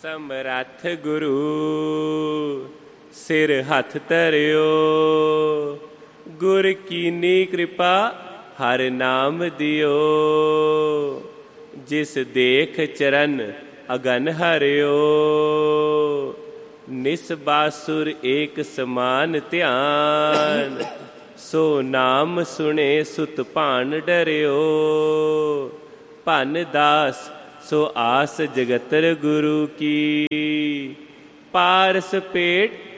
ਸਮਰੱਥ ਗੁਰੂ ਸਿਰ ਹੱਥ ਧਰਿਓ, ਗੁਰ ਕੀਨੀ ਕਿਰਪਾ ਹਰ ਨਾਮ ਦਿਓ। ਜਿਸ ਦੇਖ ਚਰਨ ਅਗਨ ਹਰਿਓ, ਨਿਸਬਾਸੁਰ ਏਕ ਸਮਾਨ ਧਿਆਨ। ਸੋ ਨਾਮ ਸੁਣੇ ਸੁਤ ਭਾਨ ਡਰਿਓ, ਭਨ ਦਾਸ ਸੋ ਆਸ ਜਗਤਰ ਗੁਰੂ ਕੀ। ਪਾਰਸ ਪੇਟ